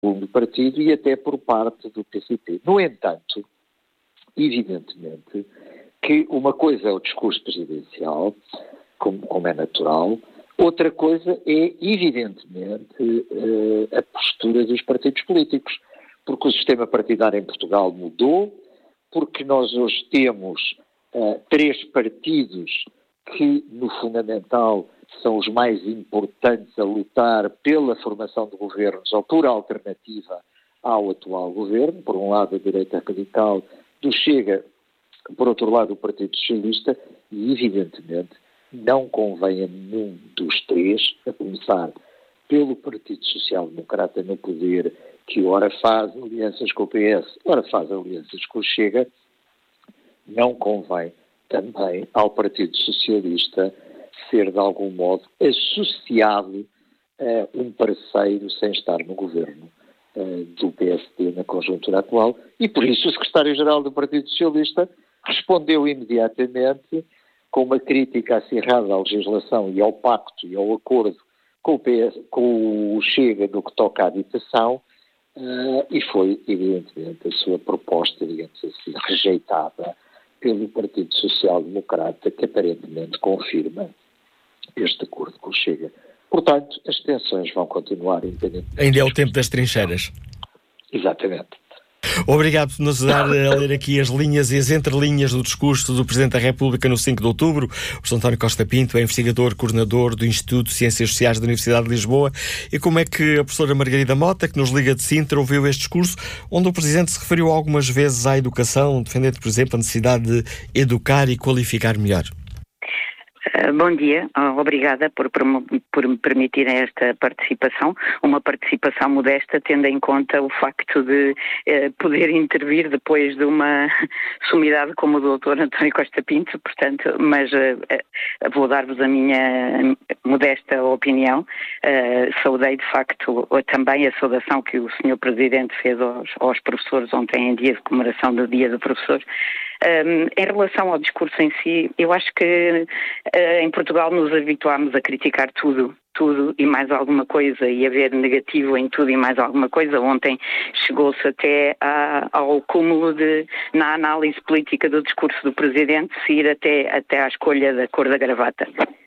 do partido e até por parte do PCP. No entanto, evidentemente, que uma coisa é o discurso presidencial, como é natural, outra coisa é, evidentemente, a postura dos partidos políticos, porque o sistema partidário em Portugal mudou, porque nós hoje temos 3 partidos que, no fundamental, são os mais importantes a lutar pela formação de governos ou por alternativa ao atual governo. Por um lado, a direita radical do Chega, por outro lado, o Partido Socialista, e, evidentemente, não convém a nenhum dos 3, a começar pelo Partido Social Democrata no poder, que ora faz alianças com o PS, ora faz alianças com o Chega, não convém também ao Partido Socialista ser de algum modo associado a um parceiro sem estar no governo do PSD na conjuntura atual, e por isso o secretário-geral do Partido Socialista respondeu imediatamente com uma crítica acirrada à legislação e ao pacto e ao acordo com o Chega no que toca à habitação, e foi evidentemente a sua proposta, digamos assim, rejeitada pelo Partido Social Democrata, que aparentemente confirma este acordo com o Chega. Portanto, as tensões vão continuar independentemente. Ainda é o tempo das trincheiras. Exatamente. Obrigado por nos ajudar a ler aqui as linhas e as entrelinhas do discurso do Presidente da República no 5 de outubro. O Sr. António Costa Pinto é investigador, coordenador do Instituto de Ciências Sociais da Universidade de Lisboa. E como é que a professora Margarida Mota, que nos liga de Sintra, ouviu este discurso, onde o Presidente se referiu algumas vezes à educação, defendendo, por exemplo, a necessidade de educar e qualificar melhor? Bom dia, obrigada por me permitirem esta participação, uma participação modesta, tendo em conta o facto de poder intervir depois de uma sumidade como o Dr. António Costa Pinto, portanto, mas vou dar-vos a minha modesta opinião. Saudei de facto também a saudação que o Sr. Presidente fez aos professores ontem em dia de comemoração do Dia do Professor. Em relação ao discurso em si, eu acho que em Portugal nos habituámos a criticar tudo e mais alguma coisa e a ver negativo em tudo e mais alguma coisa. Ontem chegou-se até ao cúmulo na análise política do discurso do Presidente, se ir até à escolha da cor da gravata.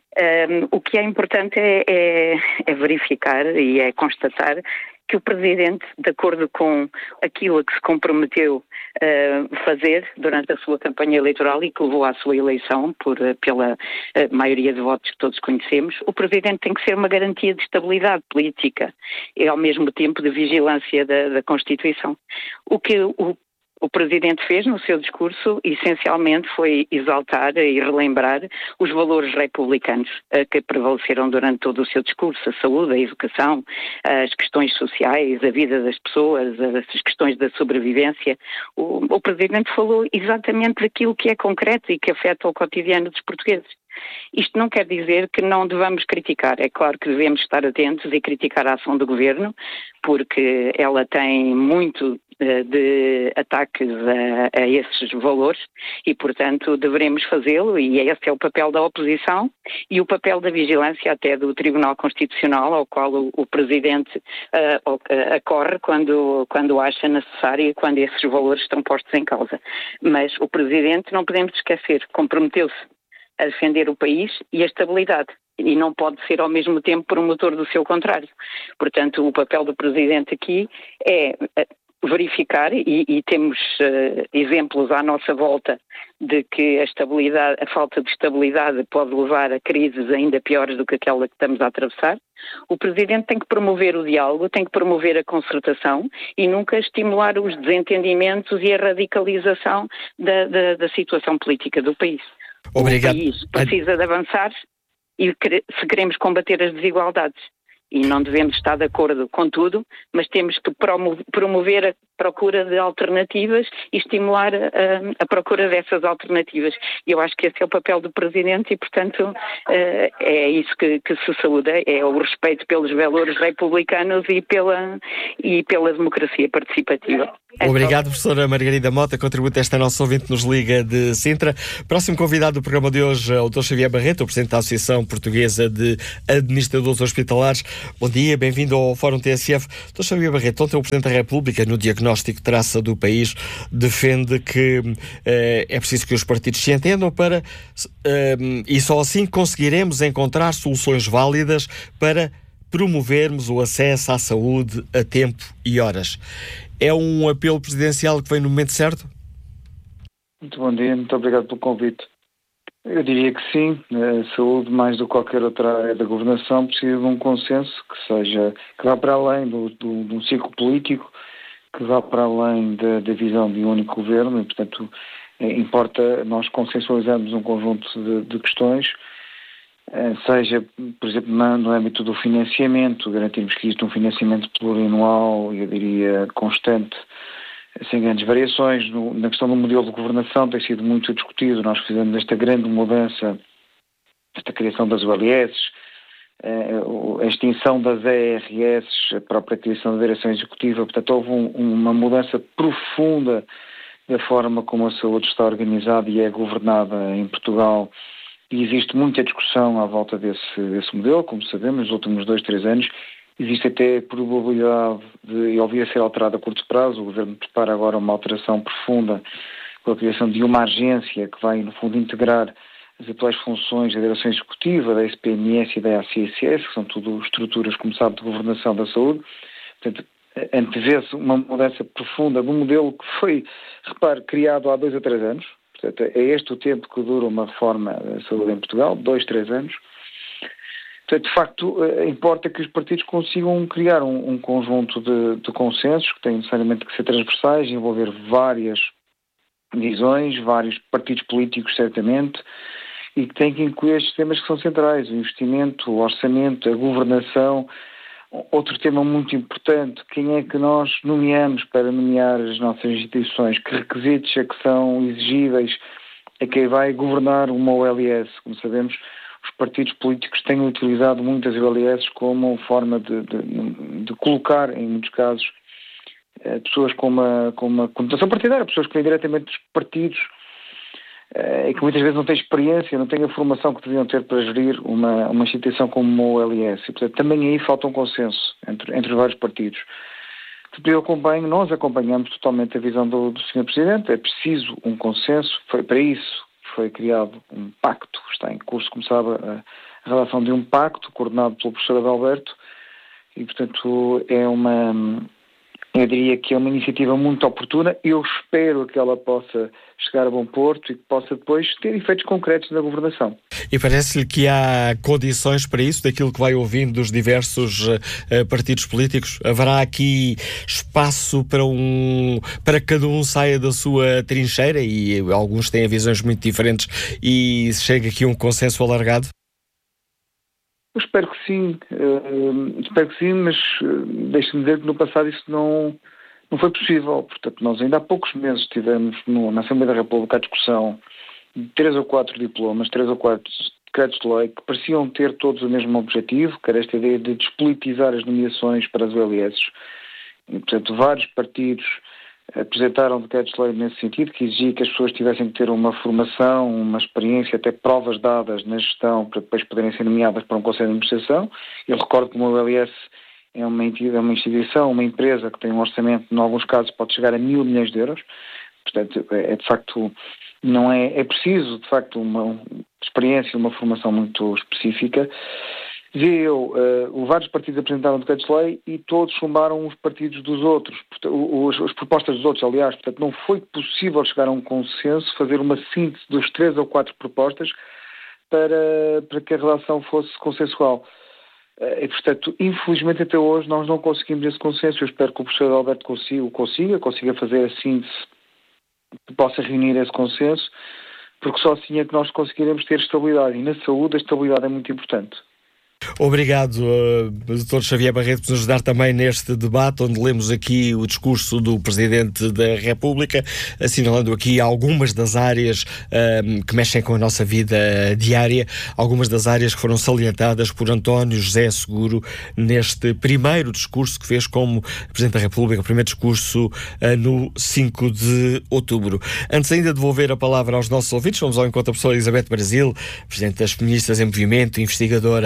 O que é importante é verificar e é constatar que o Presidente, de acordo com aquilo a que se comprometeu fazer durante a sua campanha eleitoral e que levou à sua eleição pela maioria de votos que todos conhecemos, o Presidente tem que ser uma garantia de estabilidade política e ao mesmo tempo de vigilância da Constituição. O que o Presidente fez no seu discurso, essencialmente, foi exaltar e relembrar os valores republicanos que prevaleceram durante todo o seu discurso: a saúde, a educação, as questões sociais, a vida das pessoas, as questões da sobrevivência. O Presidente falou exatamente daquilo que é concreto e que afeta o cotidiano dos portugueses. Isto não quer dizer que não devamos criticar. É claro que devemos estar atentos e criticar a ação do Governo, porque ela tem muito de ataques a esses valores e, portanto, deveremos fazê-lo, e esse é o papel da oposição e o papel da vigilância até do Tribunal Constitucional, ao qual o Presidente acorre quando acha necessário e quando esses valores estão postos em causa. Mas o Presidente, não podemos esquecer, comprometeu-se a defender o país e a estabilidade, e não pode ser ao mesmo tempo promotor do seu contrário. Portanto, o papel do Presidente aqui é verificar, e temos exemplos à nossa volta de que a falta de estabilidade pode levar a crises ainda piores do que aquela que estamos a atravessar. O Presidente tem que promover o diálogo, tem que promover a concertação e nunca estimular os desentendimentos e a radicalização da situação política do país. Obrigado. O país precisa de avançar e se queremos combater as desigualdades. E não devemos estar de acordo com tudo, mas temos que promover a procura de alternativas e estimular a procura dessas alternativas. E eu acho que esse é o papel do Presidente e, portanto, é isso que se saúda, é o respeito pelos valores republicanos e pela democracia participativa. Obrigado, professora Margarida Mota, contributo a esta nossa ouvinte que nos liga de Sintra. Próximo convidado do programa de hoje é o Dr. Xavier Barreto, o presidente da Associação Portuguesa de Administradores Hospitalares. Bom dia, bem-vindo ao Fórum TSF. Dr. Xavier Barreto, ontem o Presidente da República, no diagnóstico que traça do país, defende que é preciso que os partidos se entendam e só assim conseguiremos encontrar soluções válidas para promovermos o acesso à saúde a tempo e horas. É um apelo presidencial que vem no momento certo? Muito bom dia, muito obrigado pelo convite. Eu diria que sim. A saúde, mais do que qualquer outra área da governação, precisa de um consenso que vá para além de um ciclo político, que vá para além da visão de um único governo e, portanto, importa nós consensualizarmos um conjunto de questões, seja, por exemplo, no âmbito do financiamento, garantirmos que existe um financiamento plurianual, eu diria, constante, sem grandes variações. Na questão do modelo de governação tem sido muito discutido. Nós fizemos esta grande mudança, esta criação das ULS, a extinção das ERS, a própria criação da direção executiva. Portanto, houve uma mudança profunda da forma como a saúde está organizada e é governada em Portugal. E existe muita discussão à volta desse modelo, como sabemos, nos últimos 2-3 anos. Existe até a probabilidade de ele vir a ser alterado a curto prazo. O Governo prepara agora uma alteração profunda com a criação de uma agência que vai, no fundo, integrar as atuais funções da Direção Executiva, da SPMS e da ACSS, que são tudo estruturas, como sabe, de governação da saúde. Portanto, antevê-se uma mudança profunda do modelo que foi, repare, criado há 2 a 3 anos. Portanto, é este o tempo que dura uma reforma da saúde em Portugal, 2-3 anos. Portanto, de facto, importa que os partidos consigam criar um conjunto de consensos que têm necessariamente que ser transversais, envolver várias visões, vários partidos políticos, certamente, e que têm que incluir estes temas que são centrais: o investimento, o orçamento, a governação. Outro tema muito importante: quem é que nós nomeamos para nomear as nossas instituições? Que requisitos é que são exigíveis a quem vai governar uma OLS? Como sabemos, os partidos políticos têm utilizado muitas OLS como forma de colocar, em muitos casos, pessoas com uma conotação partidária, pessoas que vêm diretamente dos partidos e que muitas vezes não têm experiência, não têm a formação que deviam ter para gerir uma instituição como uma OLS. E, portanto, também aí falta um consenso entre os vários partidos. Nós acompanhamos totalmente a visão do Sr. Presidente. É preciso um consenso. Para isso foi criado um pacto. Está em curso, como sabe, a relação de um pacto coordenado pelo professor Adalberto e, portanto, eu diria que é uma iniciativa muito oportuna. Eu espero que ela possa chegar a bom porto e que possa depois ter efeitos concretos na governação. E parece-lhe que há condições para isso, daquilo que vai ouvindo dos diversos partidos políticos? Haverá aqui espaço para que cada um saia da sua trincheira, e alguns têm visões muito diferentes, e chega aqui a um consenso alargado? Eu espero que sim, mas deixe-me dizer que no passado isso não foi possível. Portanto, nós ainda há poucos meses tivemos na Assembleia da República a discussão de 3 ou 4 diplomas, 3 ou 4 decretos de lei que pareciam ter todos o mesmo objetivo, que era esta ideia de despolitizar as nomeações para as OLS. E, portanto, vários partidos apresentaram decretos de lei nesse sentido, que exigia que as pessoas tivessem que ter uma formação, uma experiência, até provas dadas na gestão para depois poderem ser nomeadas para um Conselho de Administração. Eu recordo que uma OLS é uma instituição, uma empresa que tem um orçamento, em alguns casos, pode chegar a 1.000 milhões de euros. Portanto, de facto, não é preciso, de facto, uma experiência, uma formação muito específica. Vários partidos apresentaram decretos de lei e todos chumbaram os partidos dos outros, as propostas dos outros, aliás. Portanto, não foi possível chegar a um consenso, fazer uma síntese dos 3 ou 4 propostas para que a relação fosse consensual. E, portanto, infelizmente até hoje nós não conseguimos esse consenso. Eu espero que o professor Alberto consiga fazer a síntese que possa reunir esse consenso, porque só assim é que nós conseguiremos ter estabilidade. E na saúde a estabilidade é muito importante. Obrigado, Dr. Xavier Barreto, por nos ajudar também neste debate, onde lemos aqui o discurso do Presidente da República, assinalando aqui algumas das áreas que mexem com a nossa vida diária, algumas das áreas que foram salientadas por António José Seguro neste primeiro discurso que fez como Presidente da República, o primeiro discurso no 5 de outubro. Antes ainda de devolver a palavra aos nossos ouvintes, vamos ao encontro da professora Elizabeth Brasil, Presidente das Feministas em Movimento, investigadora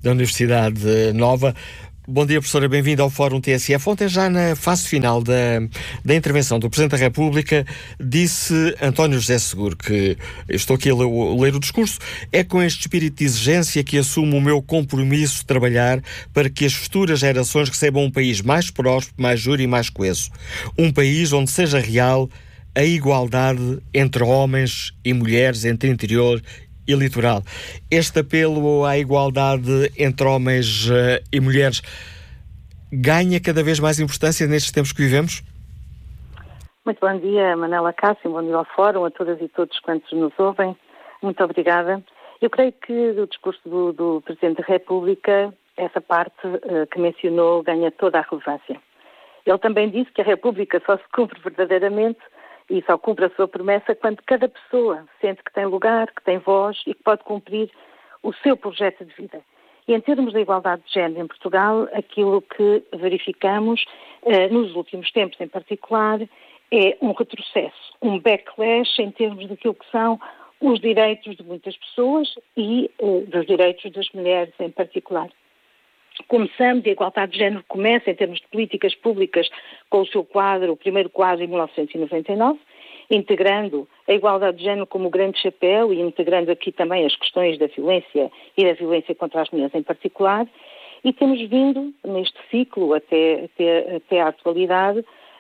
da Universidade Nova. Bom dia, professora, bem-vinda ao Fórum TSF. Ontem, já na fase final da intervenção do Presidente da República, disse António José Seguro, que estou aqui a ler o discurso: é com este espírito de exigência que assumo o meu compromisso de trabalhar para que as futuras gerações recebam um país mais próspero, mais justo e mais coeso. Um país onde seja real a igualdade entre homens e mulheres, entre interior e litoral. Este apelo à igualdade entre homens e mulheres ganha cada vez mais importância nestes tempos que vivemos? Muito bom dia, Manela Cássio, bom dia ao Fórum, a todas e todos quantos nos ouvem. Muito obrigada. Eu creio que o discurso do Presidente da República, essa parte que mencionou, ganha toda a relevância. Ele também disse que a República só se cumpre verdadeiramente e só cumpre a sua promessa quando cada pessoa sente que tem lugar, que tem voz e que pode cumprir o seu projeto de vida. E em termos da igualdade de género em Portugal, aquilo que verificamos nos últimos tempos em particular é um retrocesso, um backlash em termos daquilo que são os direitos de muitas pessoas e dos direitos das mulheres em particular. Começamos, a igualdade de género começa em termos de políticas públicas com o seu quadro, o primeiro quadro em 1999, integrando a igualdade de género como o grande chapéu e integrando aqui também as questões da violência e da violência contra as mulheres em particular, e temos vindo neste ciclo até à atualidade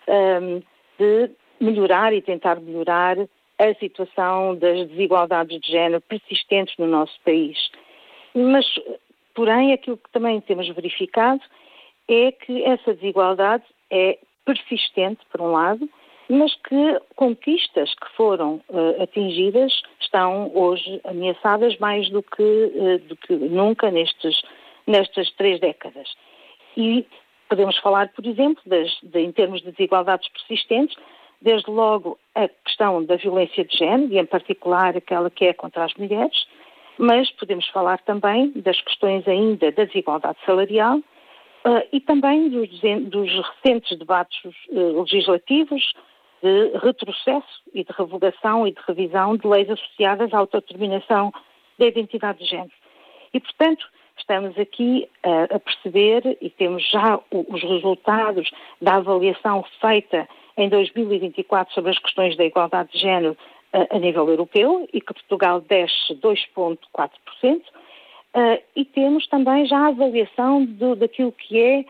de melhorar e tentar melhorar a situação das desigualdades de género persistentes no nosso país. Mas porém, aquilo que também temos verificado é que essa desigualdade é persistente, por um lado, mas que conquistas que foram atingidas estão hoje ameaçadas mais do que nunca nestas 3 décadas. E podemos falar, por exemplo, em termos de desigualdades persistentes, desde logo a questão da violência de género, e em particular aquela que é contra as mulheres, mas podemos falar também das questões ainda da desigualdade salarial e também dos recentes debates legislativos de retrocesso e de revogação e de revisão de leis associadas à autodeterminação da identidade de género. E, portanto, estamos aqui a perceber e temos já os resultados da avaliação feita em 2024 sobre as questões da igualdade de género a nível europeu e que Portugal desce 2,4%, e temos também já a avaliação daquilo que é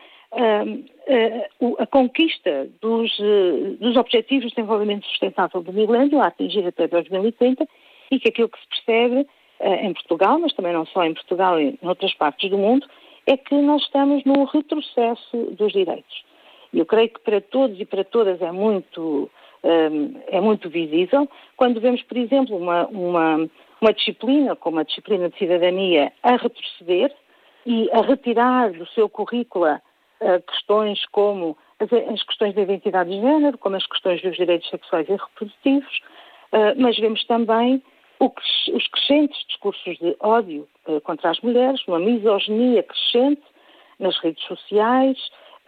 a conquista dos Objetivos de Desenvolvimento Sustentável do Milénio a atingir até 2030 e que aquilo que se percebe em Portugal, mas também não só em Portugal e em outras partes do mundo, é que nós estamos num retrocesso dos direitos. E eu creio que para todos e para todas é muito visível quando vemos, por exemplo, uma disciplina como a disciplina de cidadania a retroceder e a retirar do seu currículo questões como as questões da identidade de género, como as questões dos direitos sexuais e reprodutivos, mas vemos também os crescentes discursos de ódio contra as mulheres, uma misoginia crescente nas redes sociais,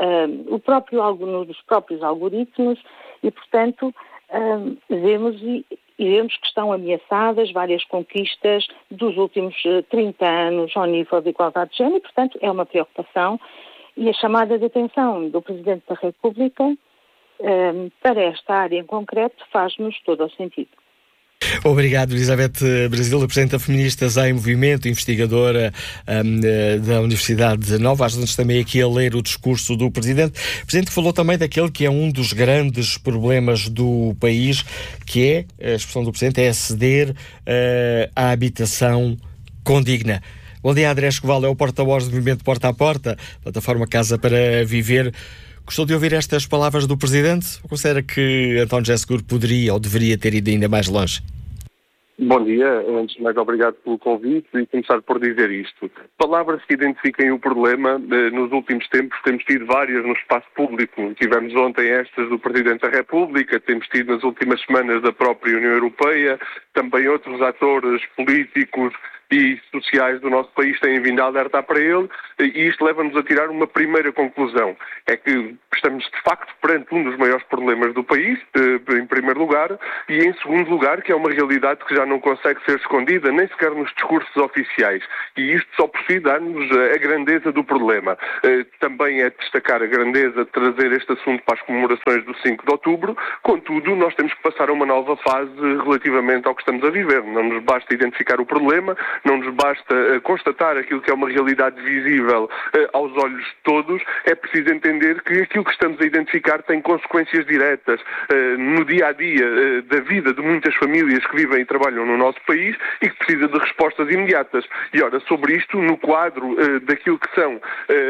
nos próprios algoritmos e, portanto, vemos que estão ameaçadas várias conquistas dos últimos 30 anos ao nível de igualdade de género e, portanto, é uma preocupação e a chamada de atenção do Presidente da República para esta área em concreto faz-nos todo o sentido. Obrigado, Elizabeth Brasil, representante Feministas em Movimento, investigadora da Universidade Nova. Ajuda-nos também aqui a ler o discurso do Presidente. O Presidente falou também daquele que é um dos grandes problemas do país, que é, a expressão do Presidente, é aceder à habitação condigna. Bom dia, André Escoval, é o porta-voz do movimento Porta a Porta, plataforma Casa para Viver. Gostou de ouvir estas palavras do Presidente? Ou considera que António José Seguro poderia ou deveria ter ido ainda mais longe? Bom dia. Antes de mais, obrigado pelo convite e começar por dizer isto. Palavras que identifiquem o problema. Nos últimos tempos temos tido várias no espaço público. Tivemos ontem estas do Presidente da República, temos tido nas últimas semanas da própria União Europeia, também outros atores políticos e sociais do nosso país têm vindo a alertar para ele, e isto leva-nos a tirar uma primeira conclusão. É que estamos, de facto, perante um dos maiores problemas do país, em primeiro lugar, e em segundo lugar, que é uma realidade que já não consegue ser escondida, nem sequer nos discursos oficiais. E isto só por si dá-nos a grandeza do problema. Também é destacar a grandeza de trazer este assunto para as comemorações do 5 de outubro, contudo, nós temos que passar a uma nova fase relativamente ao que estamos a viver. Não nos basta identificar o problema, não nos basta constatar aquilo que é uma realidade visível aos olhos de todos, é preciso entender que aquilo que estamos a identificar tem consequências diretas no dia-a-dia da vida de muitas famílias que vivem e trabalham no nosso país e que precisa de respostas imediatas. E ora, sobre isto, no quadro daquilo que são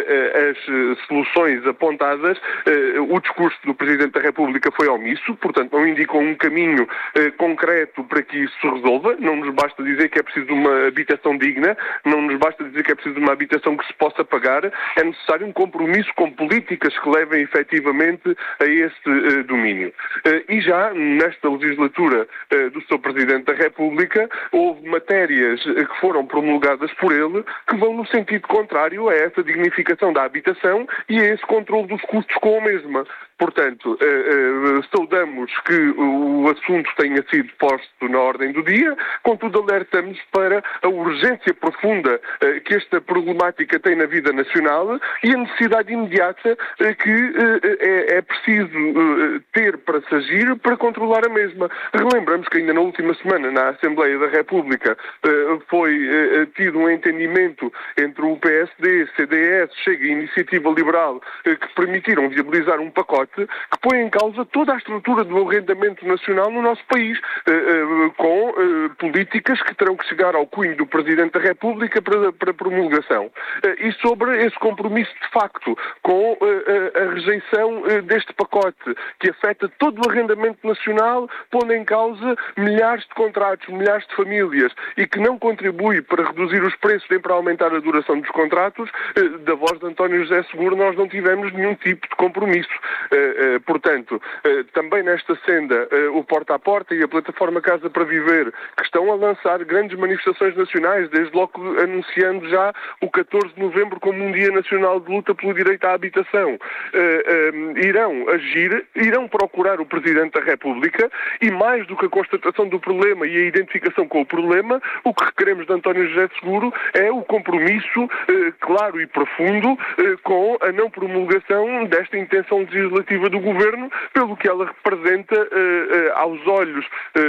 as soluções apontadas, o discurso do Presidente da República foi omisso, portanto não indicou um caminho concreto para que isso se resolva. Não nos basta dizer que é preciso uma habitação digna, não nos basta dizer que é preciso uma habitação que se possa pagar, é necessário um compromisso com políticas que levem efetivamente a esse domínio. E já nesta legislatura do Sr. Presidente da República houve matérias que foram promulgadas por ele que vão no sentido contrário a essa dignificação da habitação e a esse controle dos custos com a mesma. Portanto, saudamos que o assunto tenha sido posto na ordem do dia, contudo alertamos para a urgência profunda que esta problemática tem na vida nacional e a necessidade imediata que é preciso ter para se agir para controlar a mesma. Relembramos que ainda na última semana, na Assembleia da República, foi tido um entendimento entre o PSD, CDS, Chega e Iniciativa Liberal que permitiram viabilizar um pacote que põe em causa toda a estrutura do arrendamento nacional no nosso país, com políticas que terão que chegar ao cunho do Presidente da República para promulgação. E sobre esse compromisso de facto com a rejeição deste pacote, que afeta todo o arrendamento nacional, pondo em causa milhares de contratos, milhares de famílias, e que não contribui para reduzir os preços nem para aumentar a duração dos contratos, da voz de António José Seguro nós não tivemos nenhum tipo de compromisso. Portanto, também nesta senda, o Porta a Porta e a plataforma Casa para Viver, que estão a lançar grandes manifestações nacionais, desde logo anunciando já o 14 de novembro como um Dia Nacional de Luta pelo Direito à Habitação, irão agir, irão procurar o Presidente da República e, mais do que a constatação do problema e a identificação com o problema, o que requeremos de António José Seguro é o compromisso claro e profundo com a não promulgação desta intenção legislativa do Governo, pelo que ela representa aos olhos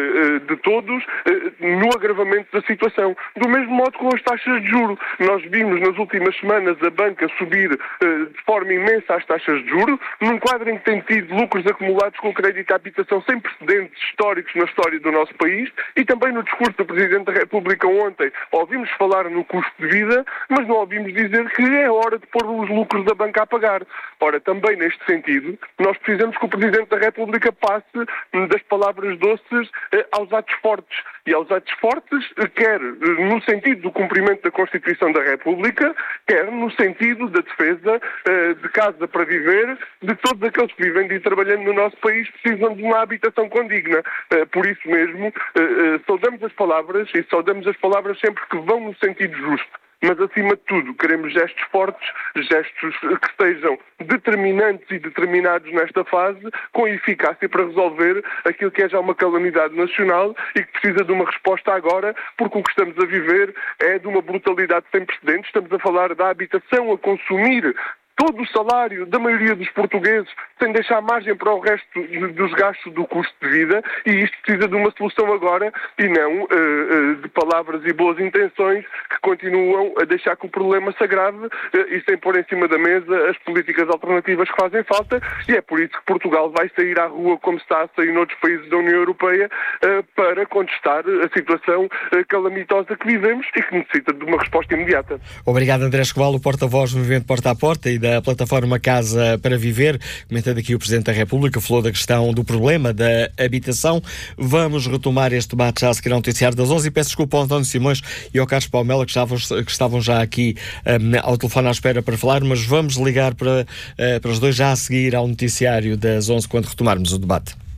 de todos no agravamento da situação. Do mesmo modo com as taxas de juros. Nós vimos nas últimas semanas a banca subir de forma imensa as taxas de juros, num quadro em que tem tido lucros acumulados com crédito à habitação sem precedentes históricos na história do nosso país, e também no discurso do Presidente da República ontem ouvimos falar no custo de vida, mas não ouvimos dizer que é hora de pôr os lucros da banca a pagar. Ora, também neste sentido, nós precisamos que o Presidente da República passe das palavras doces aos atos fortes. E aos atos fortes, quer no sentido do cumprimento da Constituição da República, quer no sentido da defesa de casa para viver, de todos aqueles que vivem e trabalhando no nosso país precisam de uma habitação condigna. Por isso mesmo, saudamos as palavras e saudamos as palavras sempre que vão no sentido justo. Mas, acima de tudo, queremos gestos fortes, gestos que sejam determinantes e determinados nesta fase, com eficácia para resolver aquilo que é já uma calamidade nacional e que precisa de uma resposta agora, porque o que estamos a viver é de uma brutalidade sem precedentes. Estamos a falar da habitação a consumir todo o salário da maioria dos portugueses, sem deixar margem para o resto dos gastos do custo de vida, e isto precisa de uma solução agora e não de palavras e boas intenções que continuam a deixar que o problema se agrave e sem pôr em cima da mesa as políticas alternativas que fazem falta, e é por isso que Portugal vai sair à rua como está a sair noutros países da União Europeia para contestar a situação calamitosa que vivemos e que necessita de uma resposta imediata. Obrigado, André Escobar, o porta-voz do movimento Porta a Porta e da plataforma Casa para Viver. Comentando aqui o Presidente da República, falou da questão do problema da habitação. Vamos retomar este debate já a seguir ao noticiário das 11 e peço desculpa ao António Simões e ao Carlos Palmela que estavam já aqui ao telefone à espera para falar, mas vamos ligar para os dois já a seguir ao noticiário das 11 quando retomarmos o debate.